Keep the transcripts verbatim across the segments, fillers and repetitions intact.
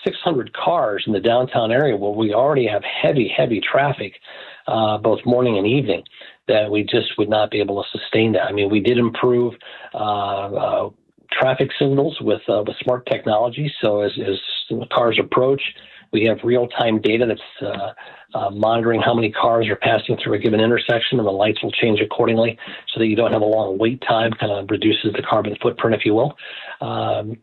six hundred cars in the downtown area where we already have heavy, heavy traffic, uh, both morning and evening, that we just would not be able to sustain that. I mean, we did improve uh, uh, traffic signals with uh, with smart technology. So as, as cars approach, we have real-time data that's uh, uh, monitoring how many cars are passing through a given intersection, and the lights will change accordingly so that you don't have a long wait time, kind of reduces the carbon footprint, if you will. Um,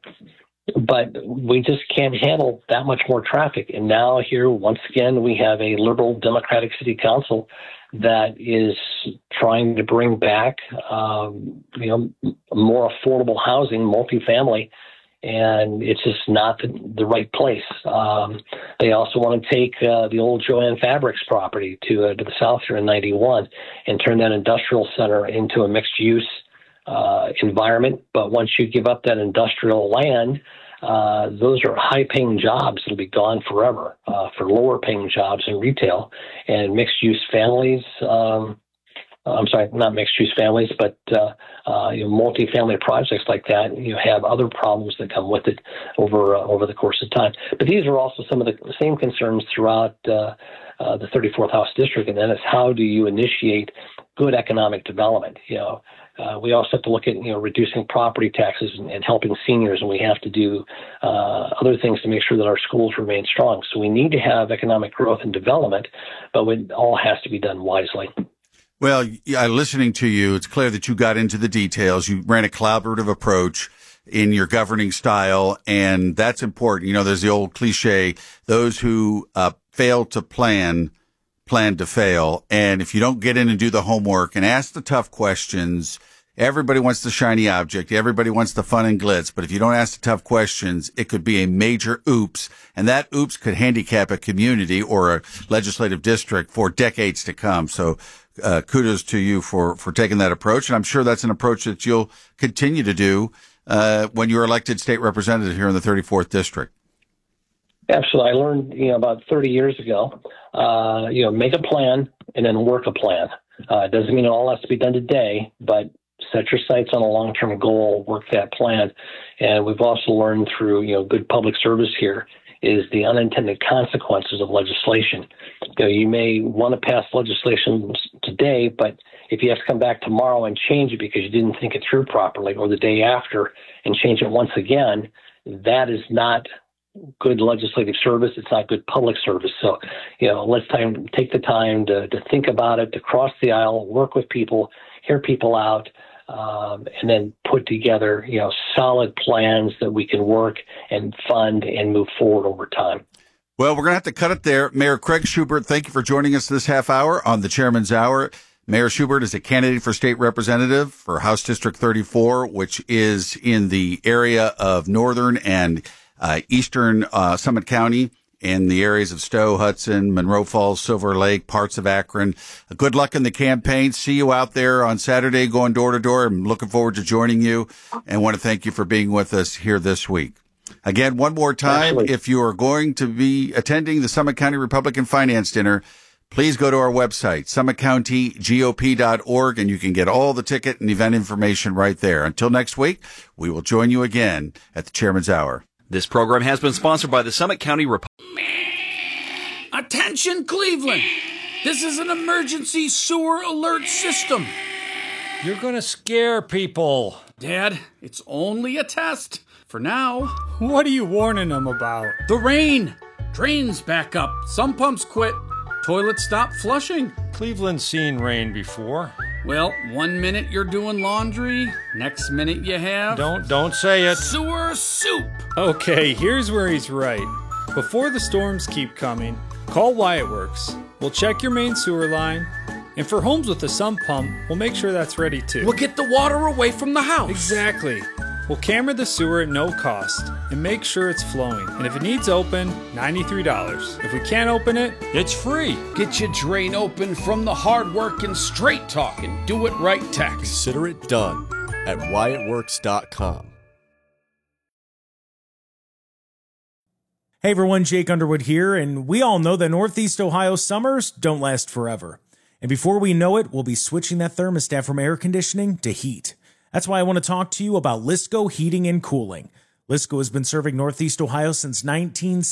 but we just can't handle that much more traffic. And now here, once again, we have a liberal Democratic city council that is trying to bring back, um, you know, more affordable housing, multifamily, and it's just not the, the right place. Um, they also want to take uh, the old Joann Fabrics property to uh, to the south here in ninety-one and turn that industrial center into a mixed-use uh, environment. But once you give up that industrial land, uh, those are high-paying jobs that'll be gone forever uh, for lower-paying jobs in retail and mixed-use families. Um, I'm sorry, not mixed-use families, but uh, uh, you know, multi-family projects like that. You have other problems that come with it over uh, over the course of time. But these are also some of the same concerns throughout uh, uh, the thirty-fourth House District, and that is how do you initiate good economic development? You know, uh, we also have to look at you know reducing property taxes and, and helping seniors, and we have to do uh, other things to make sure that our schools remain strong. So we need to have economic growth and development, but it all has to be done wisely. Well, yeah, listening to you, it's clear that you got into the details. You ran a collaborative approach in your governing style, and that's important. You know, there's the old cliche, those who uh, fail to plan, plan to fail. And if you don't get in and do the homework and ask the tough questions, everybody wants the shiny object. Everybody wants the fun and glitz. But if you don't ask the tough questions, it could be a major oops. And that oops could handicap a community or a legislative district for decades to come. So Uh, kudos to you for, for taking that approach. And I'm sure that's an approach that you'll continue to do, uh, when you're elected state representative here in the thirty-fourth district. Absolutely. I learned, you know, about thirty years ago, uh, you know, make a plan and then work a plan. Uh, it doesn't mean it all has to be done today, but set your sights on a long-term goal, work that plan. And we've also learned through, you know, good public service here is the unintended consequences of legislation. You know, you may want to pass legislation today, but if you have to come back tomorrow and change it because you didn't think it through properly, or the day after and change it once again, that is not good legislative service. It's not good public service. So, you know, let's time, take the time to, to think about it, to cross the aisle, work with people, hear people out, Um, and then put together, you know, solid plans that we can work and fund and move forward over time. Well, we're going to have to cut it there. Mayor Craig Schubert, thank you for joining us this half hour on the Chairman's Hour. Mayor Schubert is a candidate for state representative for House District thirty-four, which is in the area of northern and uh, eastern uh, Summit County, in the areas of Stowe, Hudson, Monroe Falls, Silver Lake, parts of Akron. Good luck in the campaign. See you out there on Saturday going door to door. I'm looking forward to joining you and want to thank you for being with us here this week. Again, one more time, Absolutely. If you are going to be attending the Summit County Republican Finance Dinner, please go to our website, summit county G O P dot org, and you can get all the ticket and event information right there. Until next week, we will join you again at the Chairman's Hour. This program has been sponsored by the Summit County Republican. Attention, Cleveland! This is an emergency sewer alert system. You're gonna scare people. Dad, it's only a test. For now. What are you warning them about? The rain. Drains back up. Some pumps quit. Toilets stop flushing. Cleveland's seen rain before. Well, one minute you're doing laundry, next minute you have... Don't, don't say it. Sewer soup. Okay, here's where he's right. Before the storms keep coming, call Wyatt Works. We'll check your main sewer line, and for homes with a sump pump, we'll make sure that's ready too. We'll get the water away from the house. Exactly. We'll camera the sewer at no cost and make sure it's flowing. And if it needs open, ninety-three dollars. If we can't open it, it's free. Get your drain open from the hard work and straight talk and do it right tax. Consider it done at wyatt works dot com. Hey everyone, Jake Underwood here, and we all know that Northeast Ohio summers don't last forever. And before we know it, we'll be switching that thermostat from air conditioning to heat. That's why I want to talk to you about Lisco Heating and Cooling. Lisco has been serving Northeast Ohio since nineteen